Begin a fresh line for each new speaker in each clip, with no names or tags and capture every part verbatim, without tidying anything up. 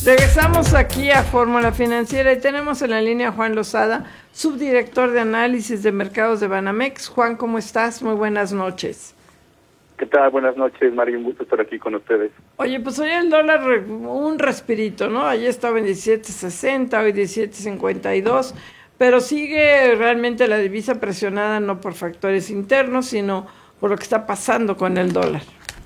Regresamos aquí a Fórmula Financiera y tenemos en la línea a Juan Lozada, subdirector de análisis de mercados de Banamex. Juan, ¿cómo estás? Muy buenas noches.
¿Qué tal? Buenas noches, Mario. Un gusto estar aquí con ustedes.
Oye, pues hoy el dólar un respirito, ¿no? Ayer estaba en diecisiete sesenta, hoy diecisiete cincuenta y dos, pero sigue realmente la divisa presionada no por factores internos, sino por lo que está pasando con el dólar.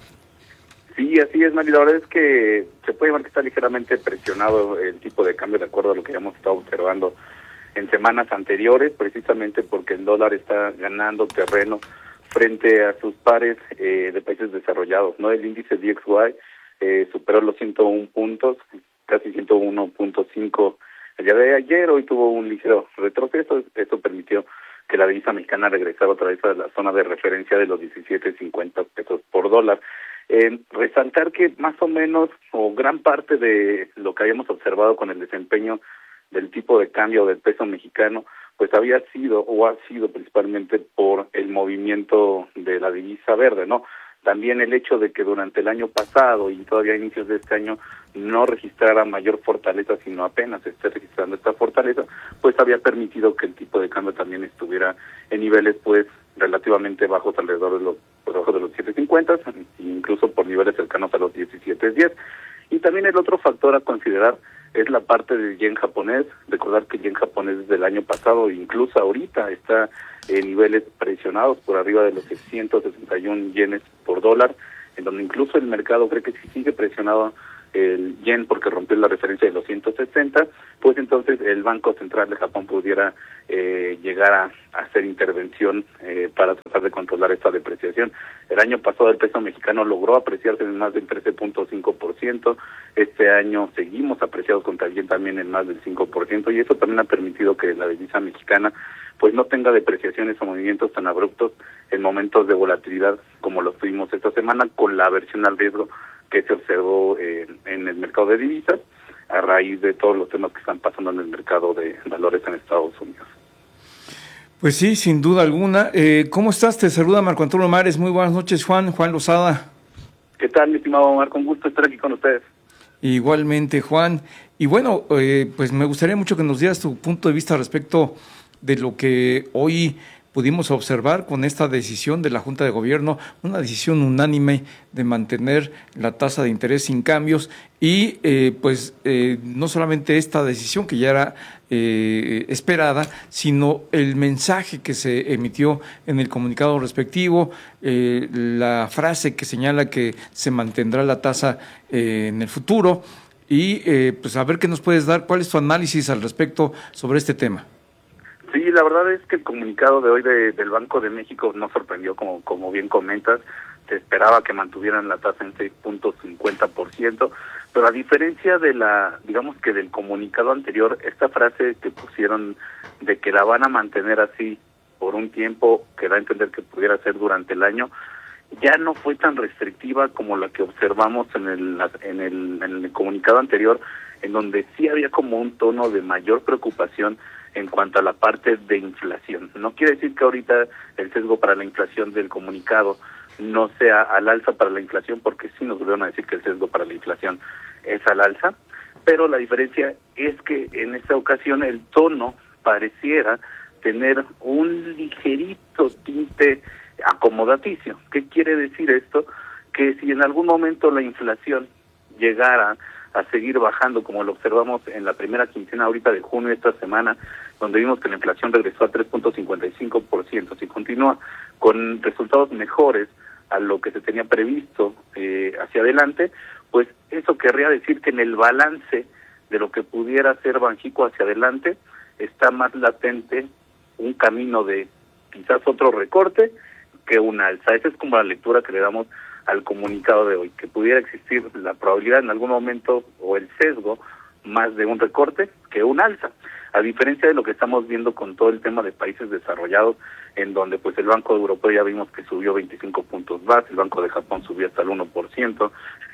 Sí, así es, Mario. La verdad es que se puede ver que está ligeramente presionado el tipo de cambio de acuerdo a lo que ya hemos estado observando en semanas anteriores, precisamente porque el dólar está ganando terreno frente a sus pares eh, de países desarrollados, ¿no? El índice D X Y eh, superó los ciento uno puntos, casi ciento uno punto cinco el día de ayer. Hoy tuvo un ligero retroceso. Esto permitió que la divisa mexicana regresara otra vez a la zona de referencia de los diecisiete cincuenta pesos por dólar. Eh, resaltar que más o menos, o gran parte de lo que habíamos observado con el desempeño del tipo de cambio del peso mexicano, pues había sido o ha sido principalmente por el movimiento de la divisa verde, ¿no? También el hecho de que durante el año pasado y todavía a inicios de este año no registrara mayor fortaleza, sino apenas esté registrando esta fortaleza, pues había permitido que el tipo de cambio también estuviera en niveles pues relativamente bajos, alrededor de los por debajo de los siete cincuenta, incluso por niveles cercanos a los diecisiete diez. Y también el otro factor a considerar es la parte del yen japonés. Recordar que el yen japonés desde el año pasado, incluso ahorita, está en niveles presionados por arriba de los ciento sesenta y uno yenes por dólar, en donde incluso el mercado cree que si sigue presionado el yen porque rompió la referencia de los ciento sesenta, pues entonces el Banco Central de Japón pudiera eh, llegar a, a hacer intervención eh, para tratar de controlar esta depreciación. El año pasado el peso mexicano logró apreciarse en más del trece punto cinco por ciento, este año seguimos apreciados contra el yen también en más del cinco por ciento, y eso también ha permitido que la divisa mexicana pues no tenga depreciaciones o movimientos tan abruptos en momentos de volatilidad como los tuvimos esta semana, con la aversión al riesgo que se observó eh, en el mercado de divisas a raíz de todos los temas que están pasando en el mercado de valores en Estados Unidos.
Pues sí, sin duda alguna. Eh, ¿Cómo estás? Te saluda Marco Antonio Mares. Muy buenas noches, Juan. Juan Lozada.
¿Qué tal, mi estimado Marco? Un gusto estar aquí con ustedes.
Igualmente, Juan. Y bueno, eh, pues me gustaría mucho que nos dieras tu punto de vista respecto de lo que hoy pudimos observar con esta decisión de la Junta de Gobierno, una decisión unánime de mantener la tasa de interés sin cambios y eh, pues eh, no solamente esta decisión que ya era eh, esperada, sino el mensaje que se emitió en el comunicado respectivo, eh, la frase que señala que se mantendrá la tasa eh, en el futuro y eh, pues a ver qué nos puedes dar, cuál es tu análisis al respecto sobre este tema.
Sí, la verdad es que el comunicado de hoy de, del Banco de México nos sorprendió, como como bien comentas. Se esperaba que mantuvieran la tasa en seis punto cincuenta por ciento, pero a diferencia de la, digamos que del comunicado anterior, esta frase que pusieron de que la van a mantener así por un tiempo, que da a entender que pudiera ser durante el año, ya no fue tan restrictiva como la que observamos en el, en el, en el comunicado anterior, en donde sí había como un tono de mayor preocupación en cuanto a la parte de inflación. No quiere decir que ahorita el sesgo para la inflación del comunicado no sea al alza para la inflación, porque sí nos volvieron a decir que el sesgo para la inflación es al alza, pero la diferencia es que en esta ocasión el tono pareciera tener un ligerito tinte acomodaticio. ¿Qué quiere decir esto? Que si en algún momento la inflación llegara a seguir bajando, como lo observamos en la primera quincena ahorita de junio esta semana, donde vimos que la inflación regresó a tres punto cincuenta y cinco por ciento, si continúa con resultados mejores a lo que se tenía previsto eh, hacia adelante, pues eso querría decir que en el balance de lo que pudiera ser Banxico hacia adelante está más latente un camino de quizás otro recorte que un alza. Esa es como la lectura que le damos al comunicado de hoy, que pudiera existir la probabilidad en algún momento o el sesgo más de un recorte que un alza, a diferencia de lo que estamos viendo con todo el tema de países desarrollados, en donde pues el Banco Europeo ya vimos que subió veinticinco puntos base, el Banco de Japón subió hasta el uno por ciento,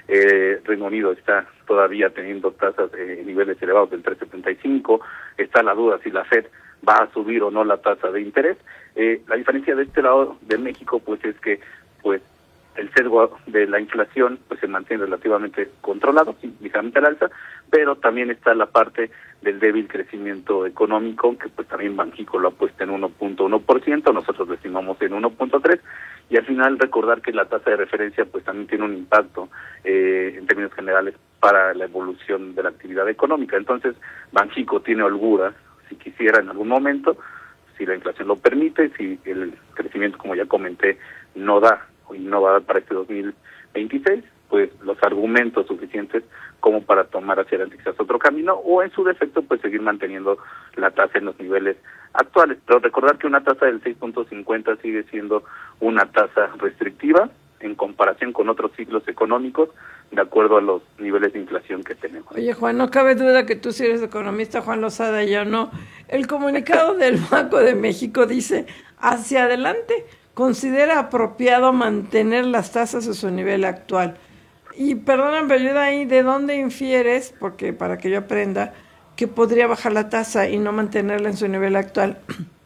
eh, Reino Unido está todavía teniendo tasas en eh, niveles elevados del tres punto setenta y cinco, está la duda si la Fed va a subir o no la tasa de interés. Eh, la diferencia de este lado de México pues es que pues el sesgo de la inflación pues se mantiene relativamente controlado, sí, ligeramente al alza, pero también está la parte del débil crecimiento económico, que pues también Banxico lo ha puesto en uno punto uno por ciento, nosotros lo estimamos en uno punto tres por ciento, y al final recordar que la tasa de referencia pues también tiene un impacto eh, en términos generales para la evolución de la actividad económica. Entonces, Banxico tiene holgura, si quisiera en algún momento, si la inflación lo permite, si el crecimiento, como ya comenté, no da y no va a dar para este dos mil veintiséis, pues los argumentos suficientes como para tomar hacia adelante quizás otro camino, o en su defecto pues seguir manteniendo la tasa en los niveles actuales. Pero recordar que una tasa del seis punto cincuenta sigue siendo una tasa restrictiva en comparación con otros ciclos económicos, de acuerdo a los niveles de inflación que tenemos.
Oye, Juan, no cabe duda que tú sí eres economista, Juan Lozada, y yo no. El comunicado del Banco de México dice, hacia adelante, considera apropiado mantener las tasas a su nivel actual. Y perdóname, pero yo de ahí, ¿de dónde infieres, porque para que yo aprenda, que podría bajar la tasa y no mantenerla en su nivel actual?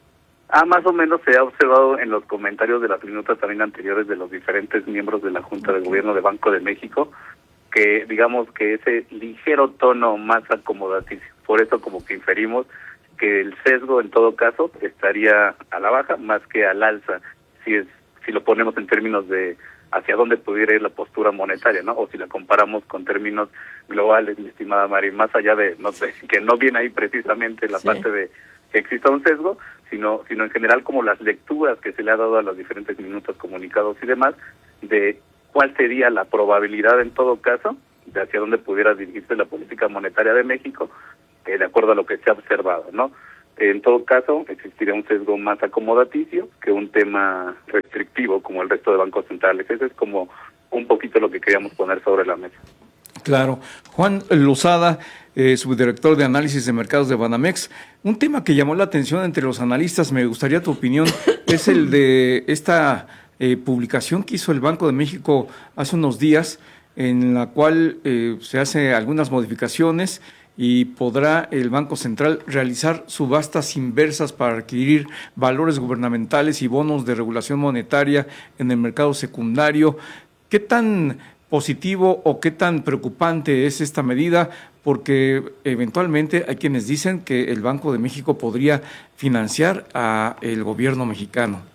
Ah, más o menos se ha observado en los comentarios de las minutas también anteriores de los diferentes miembros de la Junta de Gobierno de Banco de México, que digamos que ese ligero tono más acomodaticio. Por eso como que inferimos que el sesgo en todo caso estaría a la baja más que al alza, si es si lo ponemos en términos de hacia dónde pudiera ir la postura monetaria, ¿no? O si la comparamos con términos globales, mi estimada Mari, más allá de, no sé, que no viene ahí precisamente la sí. parte de que exista un sesgo, sino sino en general como las lecturas que se le ha dado a los diferentes minutos comunicados y demás, de cuál sería la probabilidad en todo caso de hacia dónde pudiera dirigirse la política monetaria de México, eh, de acuerdo a lo que se ha observado, ¿no? En todo caso, existiría un sesgo más acomodaticio que un tema restrictivo como el resto de bancos centrales. Ese es como un poquito lo que queríamos poner sobre la mesa.
Claro. Juan Lozada, eh, subdirector de análisis de mercados de Banamex. Un tema que llamó la atención entre los analistas, me gustaría tu opinión, es el de esta eh, publicación que hizo el Banco de México hace unos días, en la cual eh, se hace algunas modificaciones y podrá el Banco Central realizar subastas inversas para adquirir valores gubernamentales y bonos de regulación monetaria en el mercado secundario. ¿Qué tan positivo o qué tan preocupante es esta medida? Porque eventualmente hay quienes dicen que el Banco de México podría financiar a el gobierno mexicano.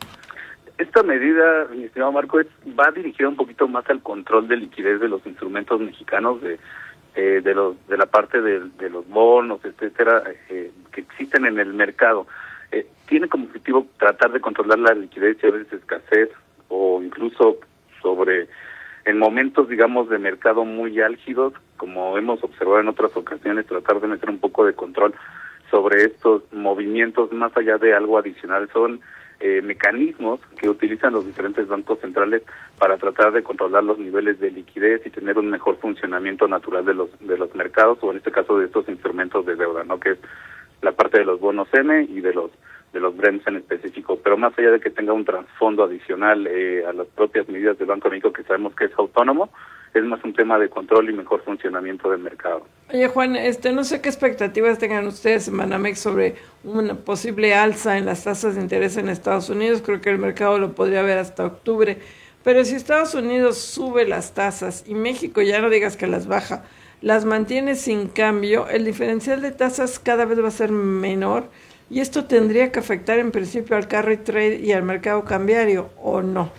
Esta medida, mi estimado Marco, es, va dirigida un poquito más al control de liquidez de los instrumentos mexicanos, de Eh, de los de la parte de, de los bonos, etcétera, eh, que existen en el mercado. Eh, tiene como objetivo tratar de controlar la liquidez y a veces escasez, o incluso sobre en momentos, digamos, de mercado muy álgidos, como hemos observado en otras ocasiones, tratar de meter un poco de control sobre estos movimientos, más allá de algo adicional. Son eh, mecanismos que utilizan los diferentes bancos centrales para tratar de controlar los niveles de liquidez y tener un mejor funcionamiento natural de los de los mercados, o en este caso de estos instrumentos de deuda, ¿no? Que es la parte de los bonos M y de los de los Brems en específico. Pero más allá de que tenga un trasfondo adicional eh, a las propias medidas del Banco de México, que sabemos que es autónomo, es más un tema de control y mejor funcionamiento del mercado.
Oye, Juan, este, no sé qué expectativas tengan ustedes en Banamex sobre una posible alza en las tasas de interés en Estados Unidos. Creo que el mercado lo podría ver hasta octubre. Pero si Estados Unidos sube las tasas y México, ya no digas que las baja, las mantiene sin cambio, el diferencial de tasas cada vez va a ser menor y esto tendría que afectar en principio al carry trade y al mercado cambiario, ¿o no?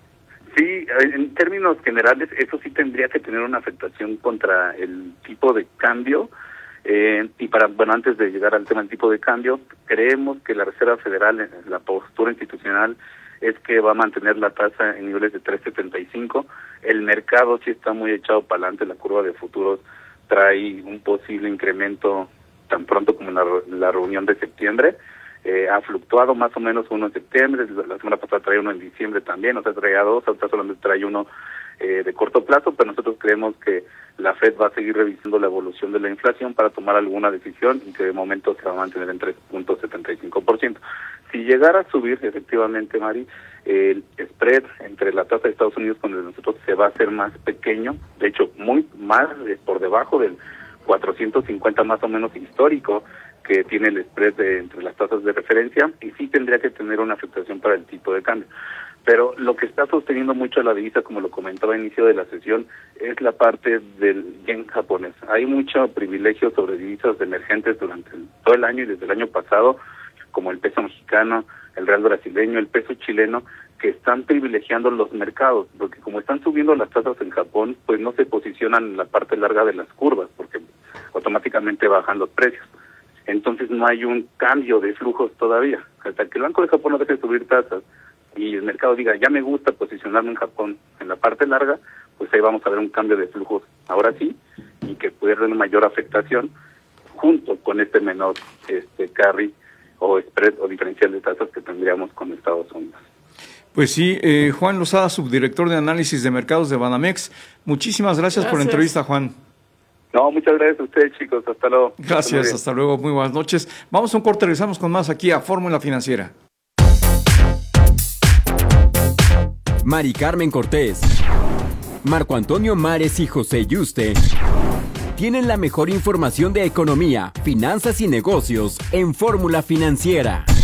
Sí, en términos generales, eso sí tendría que tener una afectación contra el tipo de cambio. Eh, y para, bueno, antes de llegar al tema del tipo de cambio, creemos que la Reserva Federal, la postura institucional, es que va a mantener la tasa en niveles de tres setenta y cinco. El mercado sí está muy echado para adelante, la curva de futuros trae un posible incremento tan pronto como en la, la reunión de septiembre. Eh, ha fluctuado más o menos uno en septiembre, la semana pasada traía uno en diciembre también, o sea, traía dos, ahorita solamente trae uno eh, de corto plazo, pero nosotros creemos que la Fed va a seguir revisando la evolución de la inflación para tomar alguna decisión y que de momento se va a mantener en tres punto setenta y cinco por ciento. Si llegara a subir, efectivamente, Mari, eh, el spread entre la tasa de Estados Unidos con el de nosotros se va a hacer más pequeño, de hecho, muy más eh, por debajo del cuatrocientos cincuenta más o menos histórico que tiene el spread de, entre las tasas de referencia, y sí tendría que tener una afectación para el tipo de cambio. Pero lo que está sosteniendo mucho la divisa, como lo comentaba al inicio de la sesión, es la parte del yen japonés. Hay mucho privilegio sobre divisas emergentes durante el, todo el año y desde el año pasado, como el peso mexicano, el real brasileño, el peso chileno, que están privilegiando los mercados, porque como están subiendo las tasas en Japón, pues no se posicionan en la parte larga de las curvas, porque automáticamente bajan los precios. Entonces no hay un cambio de flujos todavía. Hasta que el Banco de Japón no deje de subir tasas y el mercado diga, ya me gusta posicionarme en Japón en la parte larga, pues ahí vamos a ver un cambio de flujos, ahora sí, y que puede haber una mayor afectación junto con este menor este carry o spread o diferencial de tasas que tendríamos con Estados Unidos.
Pues sí, eh, Juan Lozada, subdirector de análisis de mercados de Banamex, muchísimas gracias, gracias por la entrevista, Juan.
No, muchas gracias a ustedes, chicos, hasta luego.
Gracias, hasta luego, muy buenas noches. Vamos a un corte, regresamos con más aquí a Fórmula Financiera.
Mari Carmen Cortés, Marco Antonio Mares y José Yuste tienen la mejor información de economía, finanzas y negocios en Fórmula Financiera.